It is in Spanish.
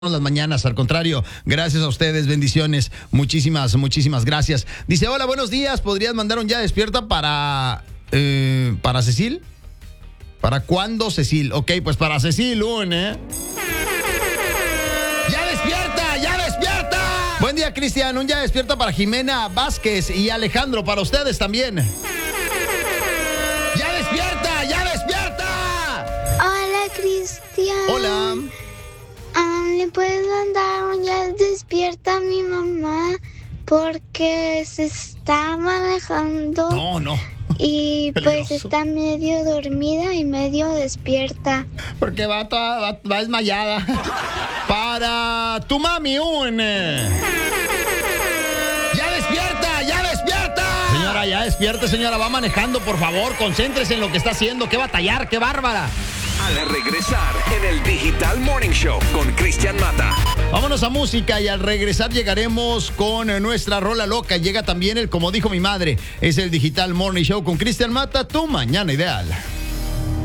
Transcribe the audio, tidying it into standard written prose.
las mañanas, al contrario, gracias a ustedes, bendiciones, muchísimas gracias. Dice, hola, buenos días, ¿podrías mandar un ya despierta para Cecil? ¿Para cuándo, Cecil? Ok, pues para Cecil, ¡Ya despierta, ya despierta! Buen día, Cristian, un ya despierta para Jimena Vázquez y Alejandro, para ustedes también. ¡Ya despierta, ya despierta! Hola, Cristian. Hola. ¿Le puedes mandar un ya despierta a mi mamá? Porque se está manejando. No. Y Peligroso. pues está medio dormida y medio despierta. Porque va desmayada. Para tu mami, ¡Ya despierta! ¡Ya despierta! Señora, ya despierte, señora. Va manejando, por favor. Concéntrese en lo que está haciendo. ¡Qué batallar! ¡Qué bárbara! Al regresar en el Digital Morning Show con Cristian Mata. Vámonos a música y al regresar llegaremos con nuestra rola loca. Llega también el Como dijo mi madre. Es el Digital Morning Show con Cristian Mata, tu mañana ideal.